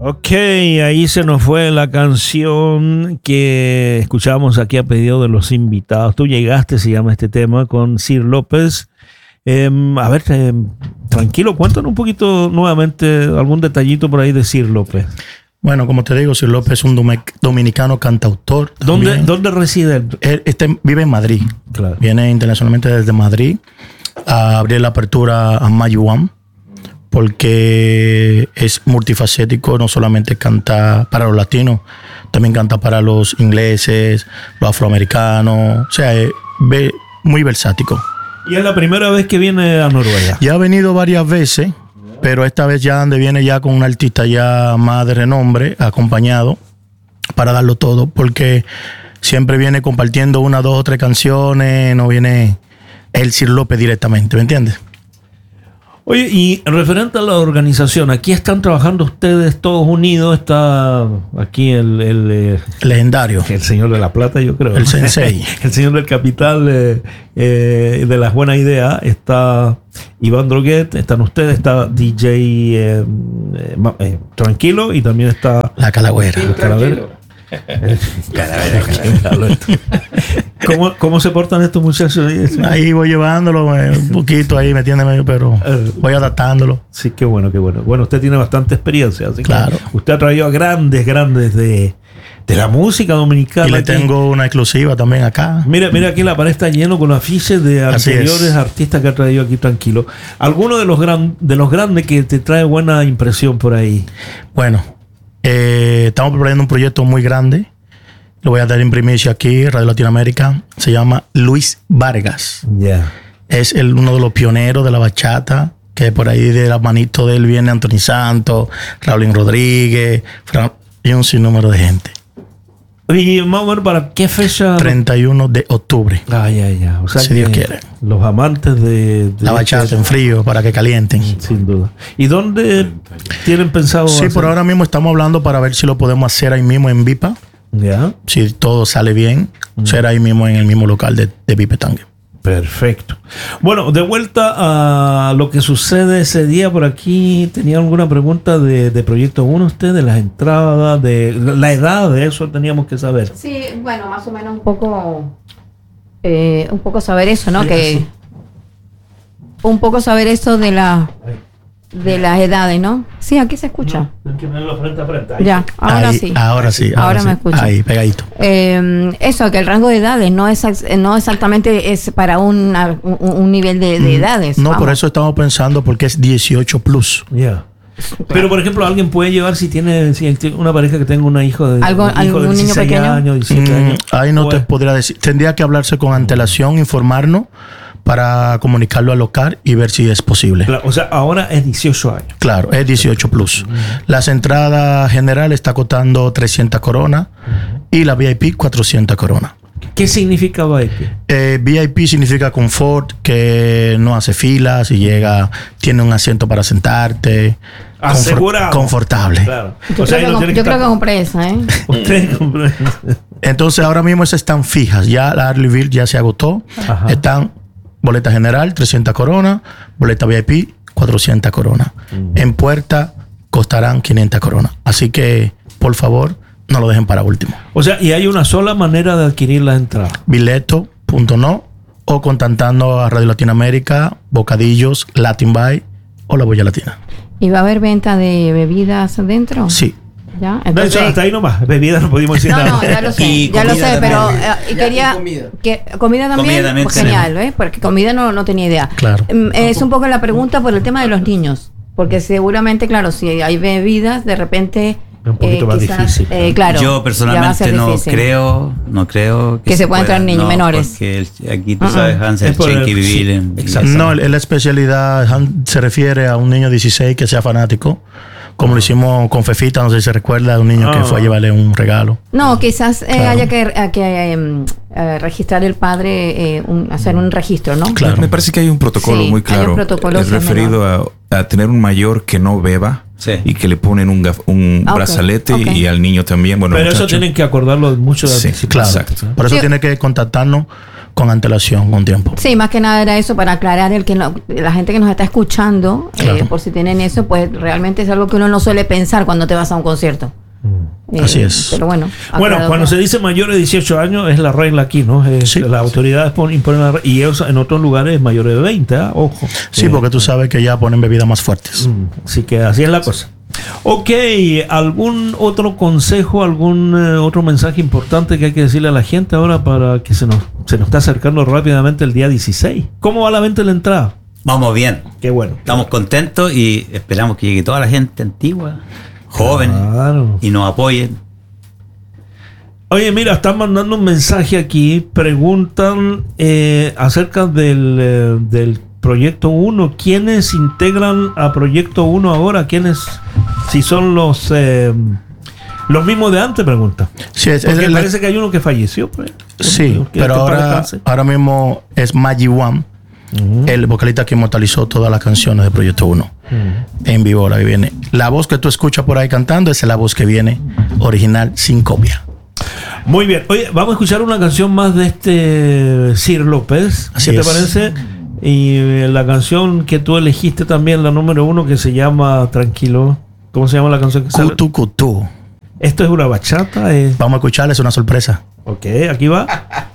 Ok, ahí se nos fue la canción que escuchamos aquí a pedido de los invitados. Tú llegaste, se llama este tema, con Sir López. A ver, tranquilo, cuéntanos un poquito nuevamente algún detallito por ahí de Sir López. Bueno, como te digo, Sir López es un dominicano cantautor. ¿Dónde reside él? Él vive en Madrid. Claro. Viene internacionalmente desde Madrid a abrir la apertura a Mayuam, porque es multifacético, no solamente canta para los latinos, también canta para los ingleses, los afroamericanos, o sea, es muy versático. ¿Y es la primera vez que viene a Noruega? Ya ha venido varias veces, pero esta vez ya viene ya con un artista ya más de renombre, acompañado, para darlo todo, porque siempre viene compartiendo 1, 2 o 3 canciones, no viene el Sir López directamente, ¿me entiendes? Oye, y referente a la organización, aquí están trabajando ustedes todos unidos, está aquí el legendario. El señor de la plata, yo creo. El sensei. El señor del capital de las buenas ideas, está Iván Droguet, están ustedes, está DJ Tranquilo y también está... La Calavera. Sí, Calavera. ¿Cómo se portan estos muchachos? Ahí voy llevándolo un poquito ahí, metiéndome, pero voy adaptándolo. Sí, qué bueno, qué bueno. Bueno, usted tiene bastante experiencia, así claro. Que usted ha traído a grandes de la música dominicana. Y le aquí. Tengo una exclusiva también acá. Mira, aquí la pared está lleno con afiches de anteriores artistas que ha traído aquí Tranquilo. ¿Alguno de los grandes que te trae buena impresión por ahí? Bueno, estamos preparando un proyecto muy grande. Lo voy a dar en primicia aquí, Radio Latinoamérica. Se llama Luis Vargas. Yeah. Es uno de los pioneros de la bachata, que por ahí de la manito de él viene Anthony Santos, Raulín Rodríguez, y un sinnúmero de gente. Y más o menos, ¿para qué fecha? 31 de octubre. Ya. O sea, si Dios quiere. Los amantes de la bachata en frío, para que calienten. Sin duda. ¿Y dónde tienen pensado Sí, por ahora mismo estamos hablando para ver si lo podemos hacer ahí mismo en Vipa. Ya. Si todo sale bien, ser ahí mismo en el mismo local de Vipetangue. Perfecto. Bueno, de vuelta a lo que sucede ese día por aquí, ¿tenía alguna pregunta de Proyecto 1 usted? De las entradas, de la edad, de eso teníamos que saber. Sí, bueno, más o menos un poco saber eso, ¿no? Sí, que sí. Un poco saber eso de las edades, ¿no? Sí, aquí se escucha. Hay que ponerlo frente a frente. Ahí. Ya, ahora ahí, sí. Ahora sí. Ahora me escucho. Ahí, pegadito. Eso, que el rango de edades no exactamente es para un nivel de edades. No, vamos. por eso estamos pensando, porque es 18 plus. Ya. Yeah. Pero, por ejemplo, alguien puede llevar si tiene una pareja que tenga un hijo de 16 años, 17 años. Ahí no te podría decir. Tendría que hablarse con antelación, informarnos para comunicarlo al local y ver si es posible. Claro, o sea, ahora es 18 años. Claro, es 18 plus. Las entradas general está costando 300 coronas y la VIP 400 coronas. ¿Qué significa VIP? VIP significa confort, que no hace filas y llega, tiene un asiento para sentarte. Asegurado. Confortable. Claro. Yo creo que compré esa, ¿eh? Usted compró esa. Entonces ahora mismo esas están fijas. Ya la Early Bird ya se agotó. Ajá. Están boleta general 300 coronas, boleta VIP 400 coronas. En puerta costarán 500 coronas. Así que, por favor, no lo dejen para último. O sea, y hay una sola manera de adquirir las entradas. Bileto.no o contactando a Radio Latinoamérica, Bocadillos, Latin Buy o La Boya Latina. ¿Y va a haber venta de bebidas dentro? Sí. ¿Ya? Entonces, hasta ahí nomás. Bebidas no podemos decir nada. No, ya lo sé, pero quería... Comida también, pues genial, ¿eh? Porque comida no tenía idea. Claro. Es un poco la pregunta por el tema de los niños. Porque seguramente, claro, si hay bebidas, de repente... un poquito más difícil. Claro, yo personalmente no creo que se puedan traer niños menores. Porque aquí tú sabes, Hansel tiene que vivir en... No, la especialidad se refiere a un niño de 16 que sea fanático. Como lo hicimos con Fefita, no sé si se recuerda de un niño que fue a llevarle un regalo. No, quizás haya que registrar el padre, hacer un registro, ¿no? Claro. Me parece que hay un protocolo muy claro. Hay un protocolo referido a tener un mayor que no beba. Sí. Y que le ponen un brazalete y al niño también. Bueno, pero eso tienen que acordarlo mucho de claro. Exacto. Por eso tiene que contactarnos con antelación, con tiempo. Sí, más que nada era eso para aclarar la gente que nos está escuchando, claro. Por si tienen eso, pues realmente es algo que uno no suele pensar cuando te vas a un concierto. Así es. Pero bueno, cuando se dice mayores de 18 años es la regla aquí, ¿no? Sí. Las autoridades imponen la regla, y eso en otros lugares mayores de 20, ojo. Sí, porque tú sabes que ya ponen bebidas más fuertes. Así que así es la cosa. Ok, ¿algún otro consejo, algún otro mensaje importante que hay que decirle a la gente ahora para que se nos está acercando rápidamente el día 16? ¿Cómo va la venta de la entrada? Vamos bien. Qué bueno. Estamos contentos y esperamos que llegue toda la gente antigua, joven, claro, y nos apoyen. Oye, mira, están mandando un mensaje aquí. Preguntan acerca del Proyecto 1. ¿Quiénes integran a Proyecto 1 ahora? ¿Quiénes? Si son los mismos de antes, pregunta. Sí, porque parece que hay uno que falleció. Pues. Sí, pero ahora mismo es Maggie One, el vocalista que inmortalizó todas las canciones de Proyecto 1 en vivo. Ahora que viene. La voz que tú escuchas por ahí cantando es la voz que viene original, sin copia. Muy bien. Oye, vamos a escuchar una canción más de este Sir López. Así ¿Qué es. te parece? Y la canción que tú elegiste también, la número 1, que se llama Tranquilo. ¿Cómo se llama la canción que sale? Cutu Cutu. ¿Esto es una bachata? Vamos a escucharla, es una sorpresa. Ok, aquí va.